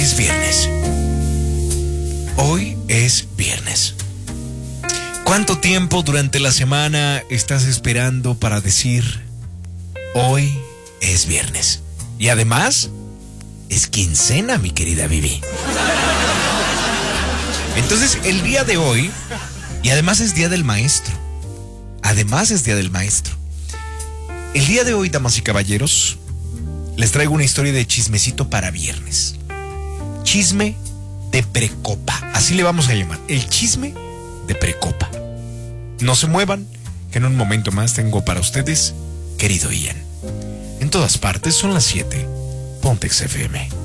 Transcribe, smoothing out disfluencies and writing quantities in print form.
es viernes. Hoy es viernes. ¿Cuánto tiempo durante la semana estás esperando para decir hoy es viernes? Y además, es quincena, mi querida Vivi. Entonces, el día de hoy, y además es Día del Maestro. El día de hoy, damas y caballeros, les traigo una historia de chismecito para viernes. Chisme de precopa. Así le vamos a llamar. El chisme de precopa. No se muevan, que en un momento más tengo para ustedes, querido Ian. En todas partes son las 7. Pontex FM.